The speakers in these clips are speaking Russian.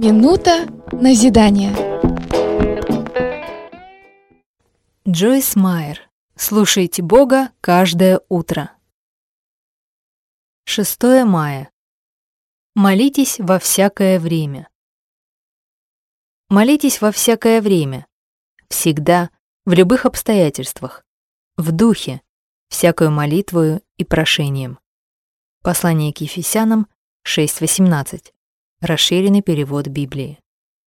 Минута назидания. Джойс Майер. Слушайте Бога каждое утро. 6 мая. Молитесь во всякое время. Молитесь во всякое время, всегда, в любых обстоятельствах, в духе, всякою молитвою и прошением. Послание к Ефесянам 6:18. Расширенный перевод Библии.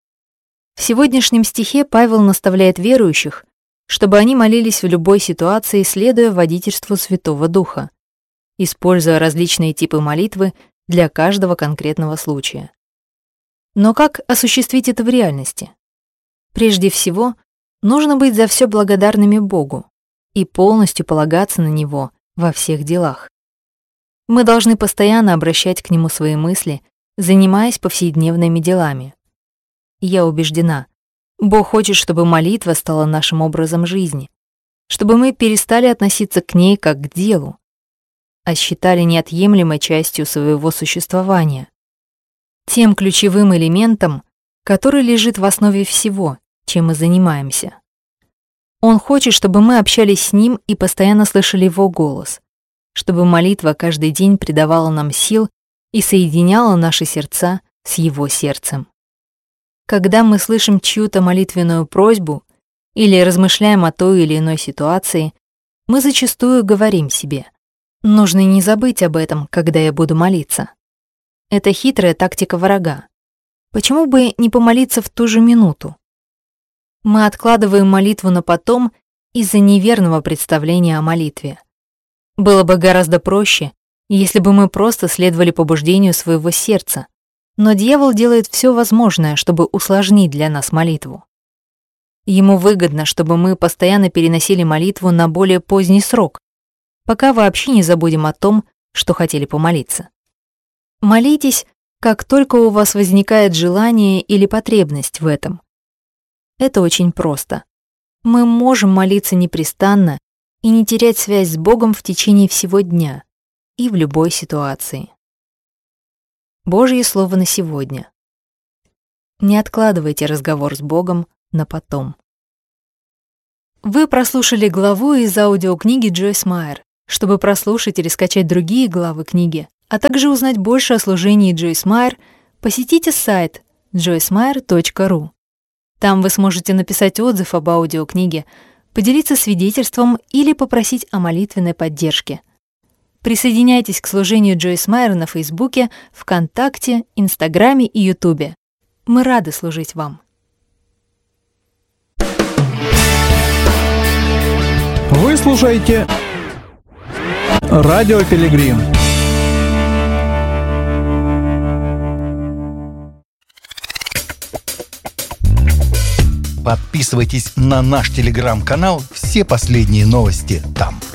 В сегодняшнем стихе Павел наставляет верующих, чтобы они молились в любой ситуации, следуя водительству Святого Духа, используя различные типы молитвы для каждого конкретного случая. Но как осуществить это в реальности? Прежде всего, нужно быть за все благодарными Богу и полностью полагаться на Него во всех делах. Мы должны постоянно обращать к Нему свои мысли, занимаясь повседневными делами. Я убеждена, Бог хочет, чтобы молитва стала нашим образом жизни, чтобы мы перестали относиться к ней как к делу, а считали неотъемлемой частью своего существования, тем ключевым элементом, который лежит в основе всего, чем мы занимаемся. Он хочет, чтобы мы общались с Ним и постоянно слышали Его голос, чтобы молитва каждый день придавала нам сил и соединяла наши сердца с Его сердцем. Когда мы слышим чью-то молитвенную просьбу или размышляем о той или иной ситуации, мы зачастую говорим себе: «Нужно не забыть об этом, когда я буду молиться». Это хитрая тактика врага. Почему бы не помолиться в ту же минуту? Мы откладываем молитву на потом из-за неверного представления о молитве. Было бы гораздо проще, если бы мы просто следовали побуждению своего сердца, но дьявол делает все возможное, чтобы усложнить для нас молитву. Ему выгодно, чтобы мы постоянно переносили молитву на более поздний срок, пока вообще не забудем о том, что хотели помолиться. Молитесь, как только у вас возникает желание или потребность в этом. Это очень просто. Мы можем молиться непрестанно и не терять связь с Богом в течение всего дня и в любой ситуации. Божье слово на сегодня. Не откладывайте разговор с Богом на потом. Вы прослушали главу из аудиокниги Джойс Майер. Чтобы прослушать или скачать другие главы книги, а также узнать больше о служении Джойс Майер, посетите сайт joycemeyer.ru. Там вы сможете написать отзыв об аудиокниге, поделиться свидетельством или попросить о молитвенной поддержке. Присоединяйтесь к служению Джойс Майер на Фейсбуке, ВКонтакте, Инстаграме и Ютубе. Мы рады служить вам. Вы слушаете Радио Пилигрим. Подписывайтесь на наш телеграм-канал, все последние новости там.